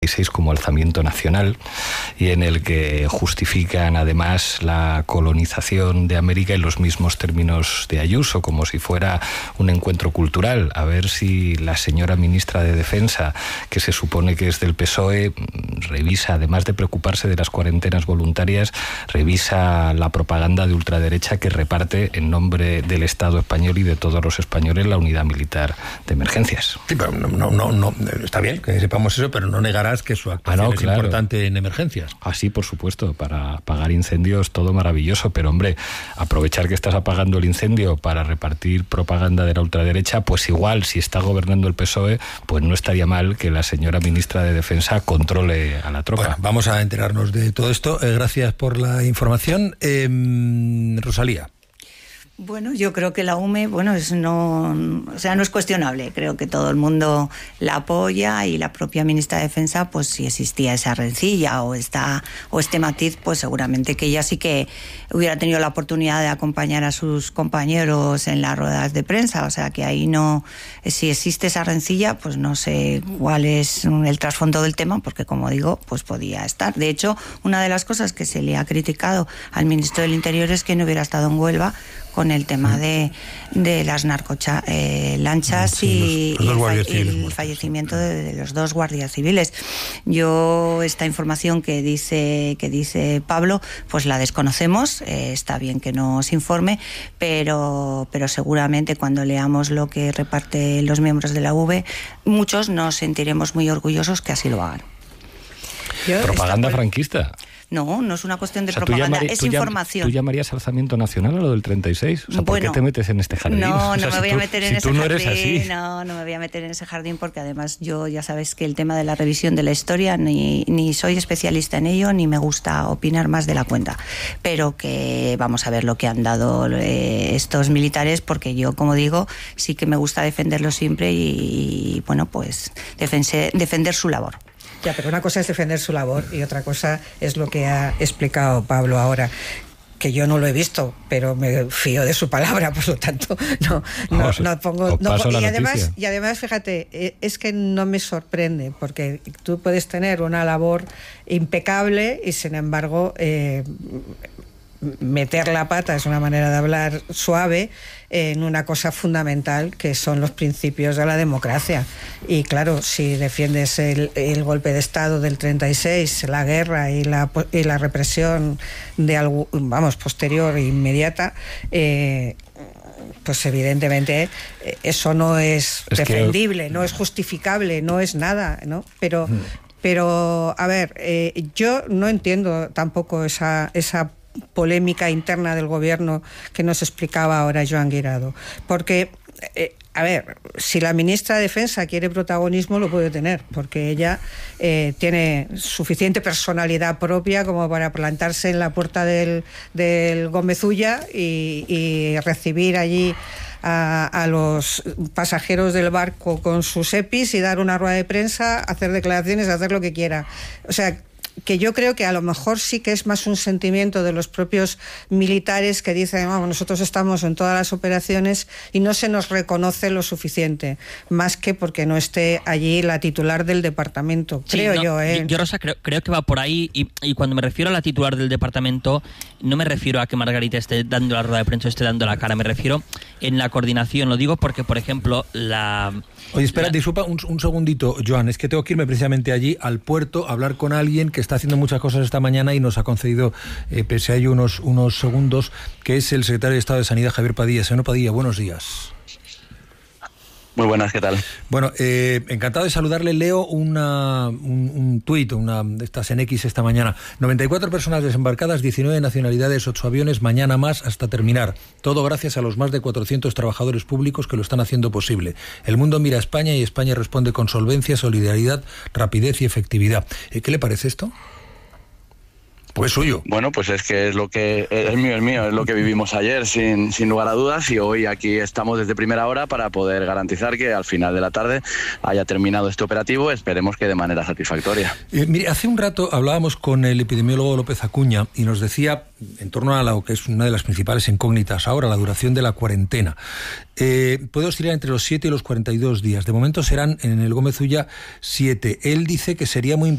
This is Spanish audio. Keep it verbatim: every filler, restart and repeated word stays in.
veintiséis como alzamiento nacional, y en el que justifican además la colonización de América en los mismos términos de Ayuso, como si fuera un encuentro cultural. A ver si la señora ministra de Defensa, que se supone que es del P S O E, revisa, además de preocuparse de las cuarentenas voluntarias, revisa la propaganda de ultraderecha que reparte en nombre del Estado español y de todos los españoles la unidad militar de emergencias. Sí, pero no, no, no, no está bien que sepamos eso, pero no negarás que su actuación ah, no, es claro. importante en emergencias. Ah, sí, por supuesto, para apagar incendios todo maravilloso, pero hombre, aprovechar que estás apagando el incendio para repartir propaganda de la ultraderecha, pues igual, si está gobernando el P S O E, pues no estaría mal que la señora ministra de Defensa controle a la tropa. Bueno, vamos a enterarnos de todo esto. Eh, gracias por la información. Eh, Rosalía. Bueno, yo creo que la U M E, bueno, es no, o sea, no es cuestionable. Creo que todo el mundo la apoya, y la propia ministra de Defensa, pues si existía esa rencilla o esta o este matiz, pues seguramente que ella sí que hubiera tenido la oportunidad de acompañar a sus compañeros en las ruedas de prensa. O sea, que ahí no, si existe esa rencilla, pues no sé cuál es el trasfondo del tema, porque como digo, pues podía estar. De hecho, una de las cosas que se le ha criticado al ministro del Interior es que no hubiera estado en Huelva con el tema de, de las narcolanchas eh, sí, y, los, los y, el, y el fallecimiento de, de los dos guardias civiles. Yo esta información que dice que dice Pablo, pues la desconocemos. Eh, está bien que nos informe, pero pero seguramente cuando leamos lo que reparten los miembros de la U V, muchos nos sentiremos muy orgullosos que así lo hagan. Yo, propaganda franquista. No, no es una cuestión de o sea, propaganda, llamarí, es información. ¿Tú llamarías alzamiento nacional a lo del treinta y seis? O sea, ¿por bueno, qué te metes en este jardín? No, o sea, no me si voy tú, a meter en si ese tú no jardín. Eres así. No, no me voy a meter en ese jardín, porque además yo ya sabes que el tema de la revisión de la historia ni, ni soy especialista en ello, ni me gusta opinar más de la cuenta. Pero que vamos a ver lo que han dado eh, estos militares, porque yo, como digo, sí que me gusta defenderlos siempre y, y bueno, pues defense, defender su labor. Ya, pero una cosa es defender su labor y otra cosa es lo que ha explicado Pablo ahora, que yo no lo he visto, pero me fío de su palabra, por lo tanto no, no, Vamos, no pongo... No, y, además, noticia. y además, fíjate, es que no me sorprende, porque tú puedes tener una labor impecable y sin embargo... Eh, meter la pata, es una manera de hablar suave, en una cosa fundamental que son los principios de la democracia. Y claro, si defiendes el, el golpe de Estado del treinta y seis, la guerra y la, y la represión de algo, vamos, posterior e inmediata, eh, pues evidentemente eso no es, es defendible, que... no es justificable, no es nada, ¿no? Pero, mm. pero a ver, eh, yo no entiendo tampoco esa, esa polémica interna del gobierno que nos explicaba ahora Joan Guirado, porque eh, a ver, si la ministra de Defensa quiere protagonismo, lo puede tener, porque ella eh, tiene suficiente personalidad propia como para plantarse en la puerta del, del Gómez Ulla y, y recibir allí A, a los pasajeros del barco con sus EPIs y dar una rueda de prensa, hacer declaraciones, hacer lo que quiera. O sea, que yo creo que a lo mejor sí que es más un sentimiento de los propios militares que dicen, oh, nosotros estamos en todas las operaciones y no se nos reconoce lo suficiente, más que porque no esté allí la titular del departamento, sí, creo no, yo. ¿eh? Yo, yo Rosa, creo, creo que va por ahí y, y cuando me refiero a la titular del departamento, no me refiero a que Margarita esté dando la rueda de prensa o esté dando la cara, me refiero en la coordinación. Lo digo porque, por ejemplo, la... Oye, espera, la... disculpa un, un segundito, Joan, es que tengo que irme precisamente allí al puerto a hablar con alguien que está haciendo muchas cosas esta mañana y nos ha concedido, eh, pese a ello, unos, unos segundos, que es el secretario de Estado de Sanidad, Javier Padilla. Señor Padilla, buenos días. Muy buenas, ¿qué tal? Bueno, eh, encantado de saludarle. Leo una, un, un tuit, una de estas en X esta mañana. noventa y cuatro personas desembarcadas, diecinueve nacionalidades, ocho aviones, mañana más hasta terminar. Todo gracias a los más de cuatrocientos trabajadores públicos que lo están haciendo posible. El mundo mira a España y España responde con solvencia, solidaridad, rapidez y efectividad. ¿Eh, ¿Qué le parece esto? Pues suyo. Bueno, pues es que es lo que es mío, es mío, es lo que vivimos ayer, sin, sin lugar a dudas, y hoy aquí estamos desde primera hora para poder garantizar que al final de la tarde haya terminado este operativo, esperemos que de manera satisfactoria. Eh, mire, hace un rato hablábamos con el epidemiólogo López Acuña y nos decía, en torno a lo que es una de las principales incógnitas ahora, la duración de la cuarentena. Eh, puede oscilar entre los siete y los cuarenta y dos días. De momento serán en el Gómez Ulla siete. Él dice que sería muy